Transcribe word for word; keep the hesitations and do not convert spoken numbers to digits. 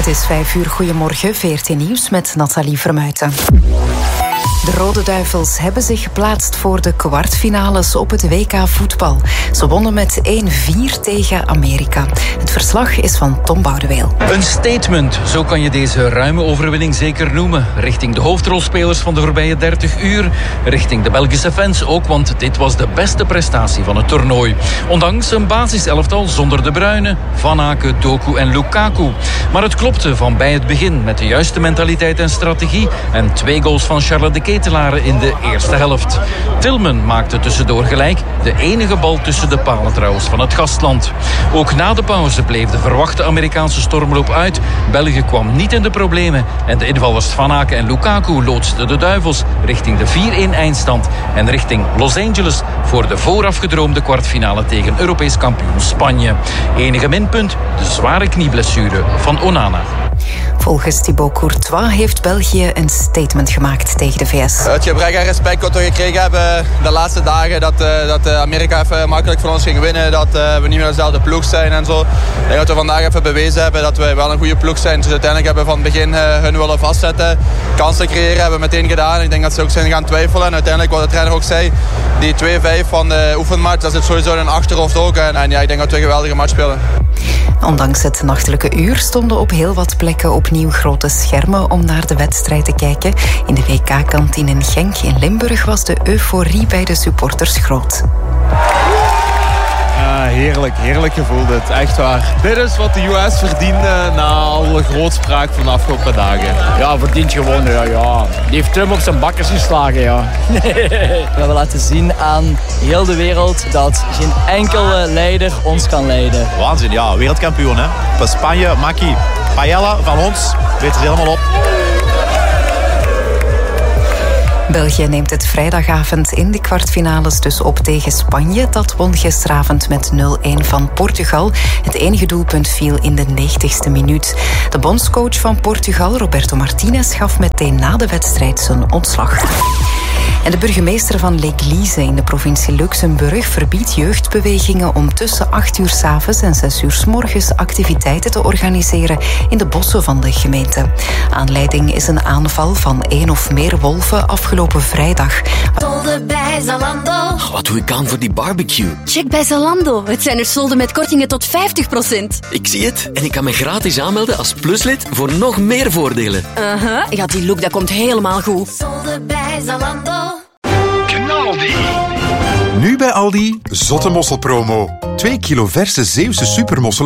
is vijf uur. Goedemorgen, V R T Nieuws met Nathalie Vermuijten. De Rode Duivels hebben zich geplaatst voor de kwartfinales op het W K voetbal. Ze wonnen met één vier tegen Amerika. Het verslag is van Tom Boudeweel. Een statement, zo kan je deze ruime overwinning zeker noemen. Richting de hoofdrolspelers van de voorbije dertig uur. Richting de Belgische fans ook, want dit was de beste prestatie van het toernooi. Ondanks een basiselftal zonder De Bruyne, Van Aken, Doku en Lukaku. Maar het klopte van bij het begin met de juiste mentaliteit en strategie. En twee goals van Charles de Ketelare in de eerste helft. Tillman maakte tussendoor gelijk. De enige bal tussen de palen trouwens van het gastland. Ook na de pauze bleef de verwachte Amerikaanse stormloop uit. België kwam niet in de problemen. En de invallers Van Aken en Lukaku loodsten de Duivels richting de vier-een eindstand. En richting Los Angeles voor de vooraf gedroomde kwartfinale tegen Europees kampioen Spanje. Enige minpunt, de zware knieblessure van Onana. Volgens Thibaut Courtois heeft België een statement gemaakt tegen de V S. Het gebrek aan respect dat we gekregen hebben de laatste dagen, dat, uh, dat Amerika even makkelijk van ons ging winnen, dat uh, we niet meer dezelfde ploeg zijn en zo. Ik denk dat we vandaag even bewezen hebben dat we wel een goede ploeg zijn. Dus uiteindelijk hebben we van het begin uh, hun willen vastzetten. Kansen creëren hebben we meteen gedaan. Ik denk dat ze ook zijn gaan twijfelen. En uiteindelijk, wat de trainer ook zei, die twee vijf van de oefenmatch, dat zit sowieso in hun achterhoofd ook. En, en ja, ik denk dat we een geweldige match spelen. Ondanks het nachtelijke uur stonden op heel wat plekken opnieuw grote schermen om naar de wedstrijd te kijken. In de W K-kantine in Genk in Limburg was de euforie bij de supporters groot. Ja, heerlijk, heerlijk gevoel dit, echt waar. Dit is wat de U S verdiende na alle grootspraak van de afgelopen dagen. Ja, verdient gewoon, ja, ja. Die heeft Trump op zijn bakkers geslagen, ja. We hebben laten zien aan heel de wereld dat geen enkele leider ons kan leiden. Waanzin, ja, wereldkampioen, hè. Van Spanje, Maki, Paella van ons, weet er helemaal op. België neemt het vrijdagavond in de kwartfinales dus op tegen Spanje. Dat won gisteravond met nul-een van Portugal. Het enige doelpunt viel in de negentigste minuut. De bondscoach van Portugal, Roberto Martinez, gaf meteen na de wedstrijd zijn ontslag. En de burgemeester van L'Église in de provincie Luxemburg verbiedt jeugdbewegingen om tussen acht uur 's avonds en zes uur 's morgens activiteiten te organiseren in de bossen van de gemeente. Aanleiding is een aanval van één of meer wolven afgelopen vrijdag. Solden bij Zalando. Oh, wat doe ik aan voor die barbecue? Check bij Zalando. Het zijn er solden met kortingen tot vijftig procent. Ik zie het. En ik kan me gratis aanmelden als pluslid voor nog meer voordelen. Uh-huh. Ja, die look dat komt helemaal goed. Solden bij Zalando. Knaldi. Nu bij Aldi, zotte mosselpromo. twee kilo verse Zeeuwse supermosselen